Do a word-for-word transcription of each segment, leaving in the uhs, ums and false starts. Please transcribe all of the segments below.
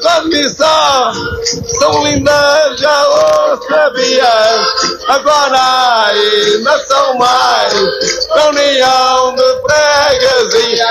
Transmissão, são lindas, já o sabias, agora ainda são mais, da União de Freguesia.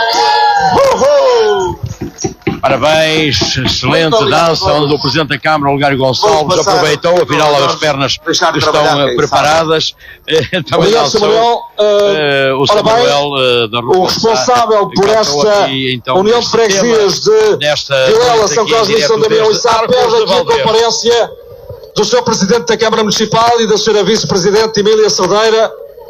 Uhul! Parabéns, excelente dança, onde o Presidente da Câmara, Olegário Gonçalves, aproveitou, afinal as pernas estão preparadas. Também dançou uh, o Samuel uh, da Rua, o responsável por esta aqui, então, União de Freguesias de Vilela, São Cosme e São Damião e Sá, pede aqui a comparência do senhor Presidente da Câmara Municipal e da senhora Vice-Presidente Emília Cerdeira,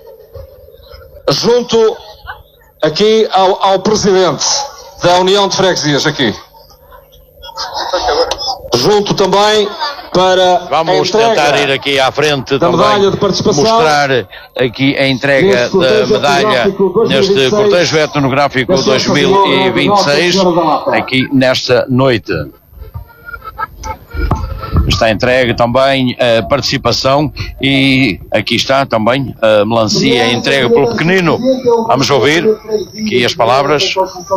junto aqui ao, ao Presidente da União de Freguesias, aqui. Junto também para vamos tentar ir aqui à frente da também, medalha de participação, mostrar aqui a entrega da medalha neste cortejo etnográfico dois mil e vinte e seis, aqui nesta noite. Está entregue também a participação e aqui está também a melancia entregue pelo pequenino. Vamos ouvir aqui as palavras.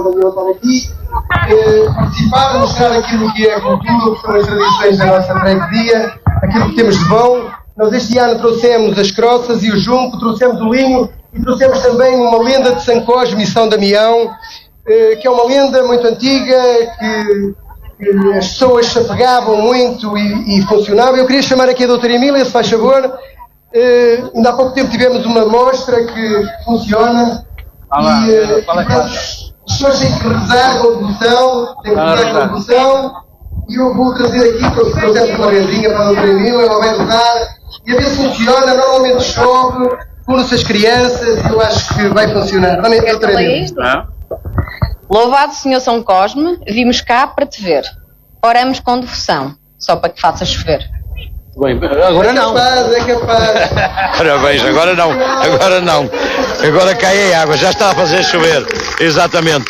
Participar, mostrar aquilo que é a cultura, que são as tradições da nossa freguesia, aquilo que temos de bom. Nós este ano trouxemos as croças e o junco, trouxemos o linho e trouxemos também uma lenda de São Cosme e São Damião, que é uma lenda muito antiga, que as pessoas se apegavam muito e, e funcionava. Eu queria chamar aqui a doutora Emília, se faz favor. Uh, ainda há pouco tempo tivemos uma mostra que funciona. Olá, e uh, as pessoas têm que rezar com a devoção, têm que rezar com a devoção. E eu vou trazer aqui, trouxemos uma rendinha para a doutora Emília, ela vai rezar e a ver se funciona. Normalmente chove, cura-se as crianças e eu acho que vai funcionar. Vamos, doutora Emília. Louvado Senhor São Cosme, vimos cá para te ver. Oramos com devoção, só para que faça chover. Bem, agora não. É capaz, é capaz. Parabéns, agora não, agora não. Agora cai a água, já está a fazer chover. Exatamente.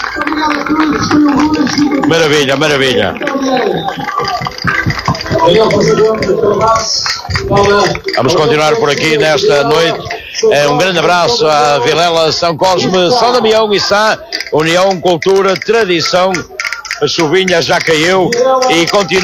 Maravilha, maravilha. Vamos continuar por aqui nesta noite. Um grande abraço a Vilela, São Cosme, São Damião e Sá, União, Cultura, Tradição. A chuvinha já caiu e continua.